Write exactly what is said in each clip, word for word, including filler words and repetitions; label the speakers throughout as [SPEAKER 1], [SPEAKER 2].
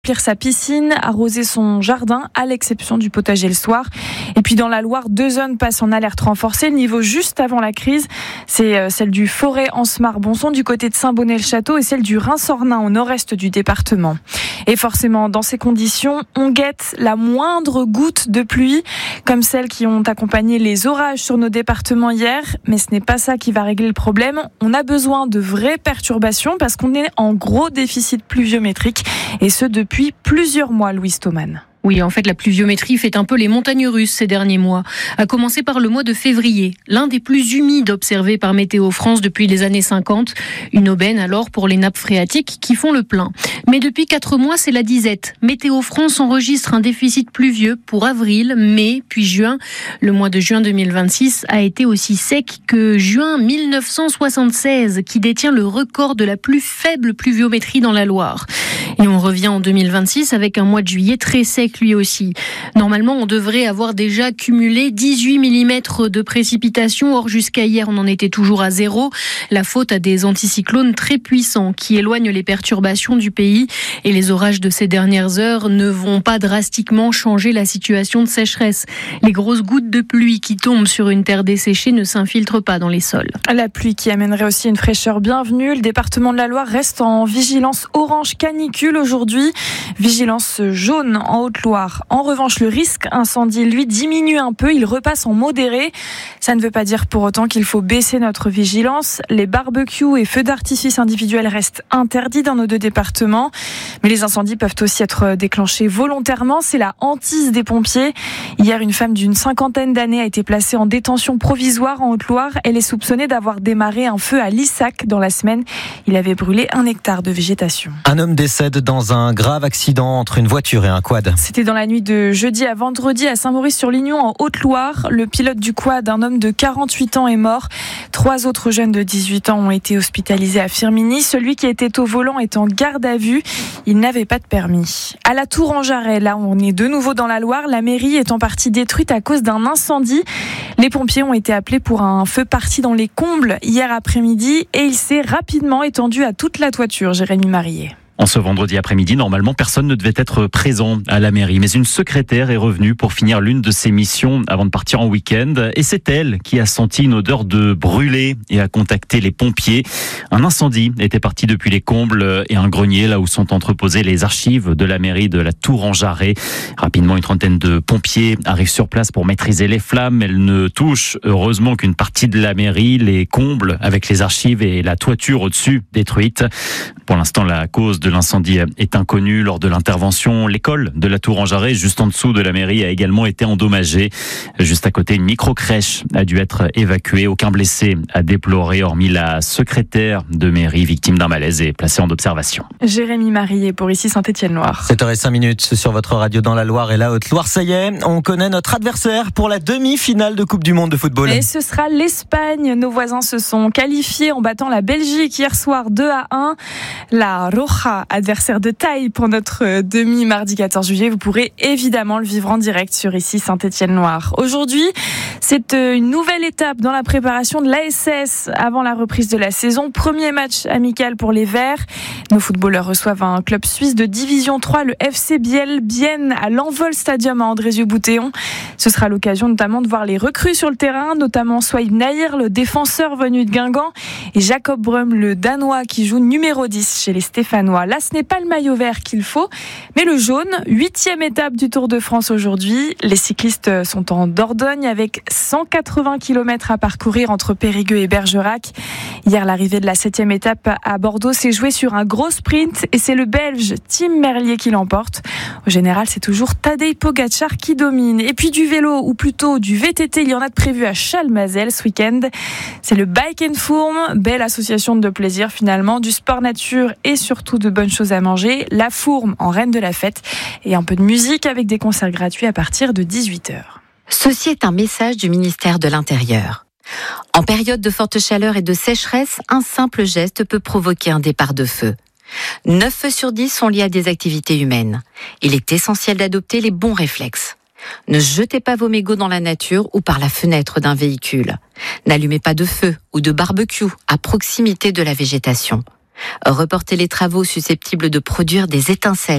[SPEAKER 1] remplir sa piscine, arroser son jardin, à l'exception du potager le soir. Et puis dans la Loire, deux zones passent en alerte renforcée. Le niveau juste avant la crise, c'est celle du Forêt-Ansemar-Bonson du côté de Saint-Bonnet-le-Château et celle du Rhin-Sornin au nord-est du département. Et forcément, dans ces conditions, on guette la moindre goutte de pluie, comme celles qui ont accompagné les orages sur nos départements hier. Mais ce n'est pas ça qui va régler le problème. On a besoin de vraies perturbations parce qu'on est en gros déficit pluviométrique et ce depuis Depuis plusieurs mois, Louise Thoman.
[SPEAKER 2] Oui, en fait, la pluviométrie fait un peu les montagnes russes ces derniers mois. À commencer par le mois de février, l'un des plus humides observés par Météo France depuis les années cinquante. Une aubaine alors pour les nappes phréatiques qui font le plein. Mais depuis quatre mois, c'est la disette. Météo France enregistre un déficit pluvieux pour avril, mai, puis juin. Le mois de juin deux mille vingt-six a été aussi sec que juin mille neuf cent soixante-seize, qui détient le record de la plus faible pluviométrie dans la Loire. Et on revient en deux mille vingt-six avec un mois de juillet très sec lui aussi. Normalement, on devrait avoir déjà cumulé dix-huit millimètres de précipitations. Or, jusqu'à hier, on en était toujours à zéro. La faute à des anticyclones très puissants qui éloignent les perturbations du pays. Et les orages de ces dernières heures ne vont pas drastiquement changer la situation de sécheresse. Les grosses gouttes de pluie qui tombent sur une terre desséchée ne s'infiltrent pas dans les sols.
[SPEAKER 1] La pluie qui amènerait aussi une fraîcheur bienvenue. Le département de la Loire reste en vigilance orange canicule aujourd'hui. Vigilance jaune en Haute-Loire. En revanche, le risque incendie, lui, diminue un peu. Il repasse en modéré. Ça ne veut pas dire pour autant qu'il faut baisser notre vigilance. Les barbecues et feux d'artifice individuels restent interdits dans nos deux départements. Mais les incendies peuvent aussi être déclenchés volontairement. C'est la hantise des pompiers. Hier, une femme d'une cinquantaine d'années a été placée en détention provisoire en Haute-Loire. Elle est soupçonnée d'avoir démarré un feu à Lissac dans la semaine. Il avait brûlé un hectare de végétation.
[SPEAKER 3] Un homme décède dans un grave accident entre une voiture et un quad.
[SPEAKER 1] C'était dans la nuit de jeudi à vendredi à Saint-Maurice-sur-Lignon en Haute-Loire. Le pilote du quad, un homme de quarante-huit ans, est mort. Trois autres jeunes de dix-huit ans ont été hospitalisés à Firminy. Celui qui était au volant est en garde à vue. Il n'avait pas de permis. À la Tour-en-Jarret, là on est de nouveau dans la Loire. La mairie est en partie détruite à cause d'un incendie. Les pompiers ont été appelés pour un feu parti dans les combles hier après-midi et il s'est rapidement étendu à toute la toiture. Jérémy Marillet.
[SPEAKER 4] En ce vendredi après-midi, normalement, personne ne devait être présent à la mairie. Mais une secrétaire est revenue pour finir l'une de ses missions avant de partir en week-end. Et c'est elle qui a senti une odeur de brûlé et a contacté les pompiers. Un incendie était parti depuis les combles et un grenier, là où sont entreposées les archives de la mairie de la Tour-en-Jarret. Rapidement, une trentaine de pompiers arrivent sur place pour maîtriser les flammes. Elles ne touchent heureusement qu'une partie de la mairie, les combles avec les archives et la toiture au-dessus détruite. Pour l'instant, la cause de l'incendie est inconnue. Lors de l'intervention, l'école de la Tour-en-Jarret, juste en dessous de la mairie, a également été endommagée. Juste à côté, une micro-crèche a dû être évacuée. Aucun blessé à déplorer, hormis la secrétaire de mairie, victime d'un malaise et placée en observation.
[SPEAKER 1] Jérémy Marillet pour ici Saint-Étienne-Loire.
[SPEAKER 3] sept heures cinq minutes sur votre radio dans la Loire et la Haute-Loire. Ça y est, on connaît notre adversaire pour la demi-finale de Coupe du Monde de football.
[SPEAKER 1] Et ce sera l'Espagne. Nos voisins se sont qualifiés en battant la Belgique hier soir deux à un. La Roja, adversaire de taille pour notre demi mardi quatorze juillet. Vous pourrez évidemment le vivre en direct sur ici Saint-Étienne-Loire. Aujourd'hui, c'est une nouvelle étape dans la préparation de l'A S S avant la reprise de la saison. Premier match amical pour les Verts. Nos footballeurs reçoivent un club suisse de division trois, le F C Biel Bienne, à l'Envol Stadium à Andrézieux-Boutéon. Ce sera l'occasion notamment de voir les recrues sur le terrain, notamment Souaïb Nahir, le défenseur venu de Guingamp, et Jacob Brum, le Danois qui joue numéro dix chez les Stéphanois. Là, ce n'est pas le maillot vert qu'il faut, mais le jaune. Huitième étape du Tour de France aujourd'hui. Les cyclistes sont en Dordogne avec cent quatre-vingts kilomètres à parcourir entre Périgueux et Bergerac. Hier, l'arrivée de la septième étape à Bordeaux s'est jouée sur un gros sprint et c'est le Belge Tim Merlier qui l'emporte. Au général, c'est toujours Tadej Pogačar qui domine. Et puis du vélo, ou plutôt du V T T, il y en a de prévu à Chalmazel ce week-end. C'est le Bike and Fourm, belle association de plaisir finalement, du sport nature et surtout de bonnes choses à manger. La Fourme en reine de la fête et un peu de musique avec des concerts gratuits à partir de dix-huit heures.
[SPEAKER 5] Ceci est un message du ministère de l'Intérieur. En période de forte chaleur et de sécheresse, un simple geste peut provoquer un départ de feu. neuf feux sur dix sont liés à des activités humaines. Il est essentiel d'adopter les bons réflexes. Ne jetez pas vos mégots dans la nature ou par la fenêtre d'un véhicule. N'allumez pas de feu ou de barbecue à proximité de la végétation. Reportez les travaux susceptibles de produire des étincelles.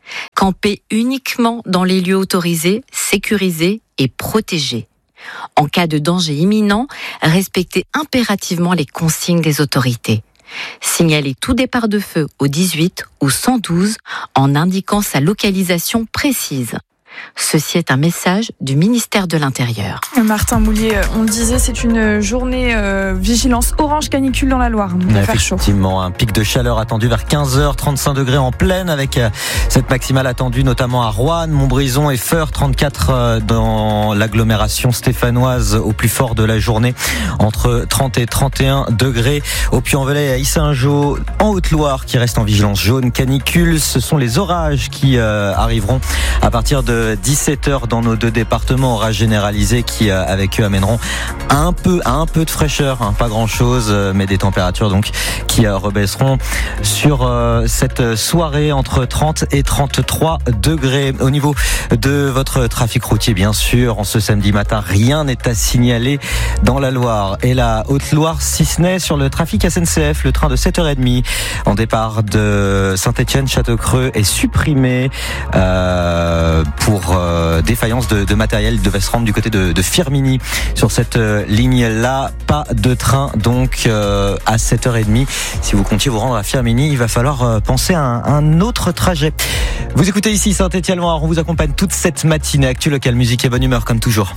[SPEAKER 5] Campez uniquement dans les lieux autorisés, sécurisés et protégés. En cas de danger imminent, respectez impérativement les consignes des autorités. Signalez tout départ de feu au dix-huit ou cent douze en indiquant sa localisation précise. Ceci est un message du ministère de l'Intérieur.
[SPEAKER 1] Martin Moulier, on le disait, c'est une journée euh, vigilance orange canicule dans la Loire. Il va faire chaud.
[SPEAKER 3] Effectivement, un pic de chaleur attendu vers quinze heures, trente-cinq degrés en pleine, avec euh, cette maximale attendue notamment à Roanne, Montbrison et Feurs, trente-quatre euh, dans l'agglomération stéphanoise au plus fort de la journée, entre trente et trente et un degrés. Au Puy-en-Velay et à Yssingeaux, en Haute-Loire, qui reste en vigilance jaune canicule. Ce sont les orages qui euh, arriveront à partir de dix-sept heures dans nos deux départements, orages généralisés qui euh, avec eux amèneront un peu, un peu de fraîcheur, hein, pas grand chose, mais des températures donc qui euh, rebaisseront sur euh, cette soirée entre trente et trente-trois degrés. Au niveau de votre trafic routier, bien sûr, en ce samedi matin, rien n'est à signaler dans la Loire et la Haute-Loire, si ce n'est sur le trafic S N C F. Le train de sept heures trente en départ de Saint-Étienne-Châteaucreux est supprimé euh, pour euh, défaillance de, de matériel. devait se rendre du côté de, de Firminy sur cette euh, ligne-là. Pas de train donc euh, à sept heures trente. Si vous comptiez vous rendre à Firminy, il va falloir euh, penser à un, un autre trajet. Vous écoutez ici Saint-Étienne-Loire, on vous accompagne toute cette matinée. Actu locale, musique et bonne humeur comme toujours.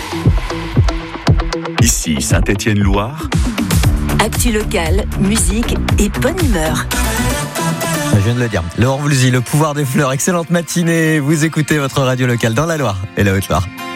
[SPEAKER 6] Ici Saint-Étienne-Loire.
[SPEAKER 7] Actu locale, musique et bonne humeur.
[SPEAKER 3] Je viens de le dire. Laurent Voulzy, le pouvoir des fleurs. Excellente matinée. Vous écoutez votre radio locale dans la Loire et la Haute-Loire.